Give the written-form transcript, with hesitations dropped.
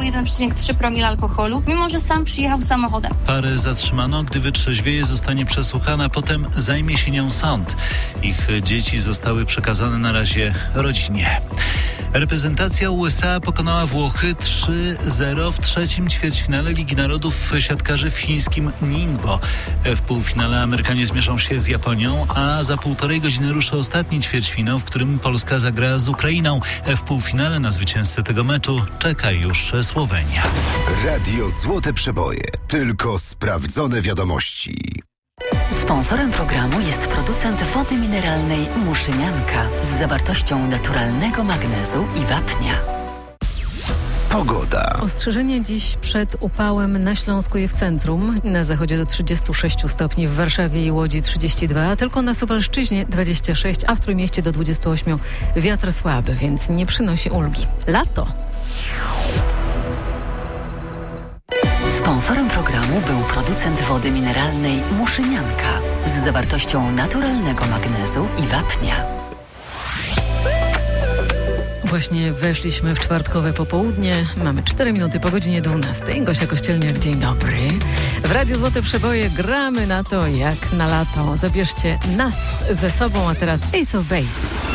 1,3 promila alkoholu, mimo że sam przyjechał samochodem. Parę zatrzymano, gdy wytrzeźwieje, zostanie przesłuchana, potem zajmie się nią sąd. Ich dzieci zostały przekazane na razie rodzinie. Reprezentacja USA pokonała Włochy 3-0 w trzecim ćwierćfinale Ligi Narodów siatkarzy w chińskim Ningbo. W półfinale Amerykanie zmierzą się z Japonią, a za 1,5 godziny ruszy ostatni ćwierćfinał, w którym Polska zagra z Ukrainą. W półfinale na zwycięzcę tego meczu czeka już Słowenia. Radio Złote Przeboje. Tylko sprawdzone wiadomości. Sponsorem programu jest producent wody mineralnej Muszynianka z zawartością naturalnego magnezu i wapnia. Pogoda. Ostrzeżenie dziś przed upałem na Śląsku i w centrum. Na zachodzie do 36 stopni, w Warszawie i Łodzi 32, a tylko na Suwalszczyźnie 26, a w Trójmieście do 28. Wiatr słaby, więc nie przynosi ulgi. Lato. Sponsorem programu był producent wody mineralnej Muszynianka z zawartością naturalnego magnezu i wapnia. Właśnie weszliśmy w czwartkowe popołudnie. Mamy 4 minuty po godzinie 12. Gosia Kościelniak, dzień dobry. W Radiu Złote Przeboje gramy na to jak na lato. Zabierzcie nas ze sobą, a teraz Ace of Base.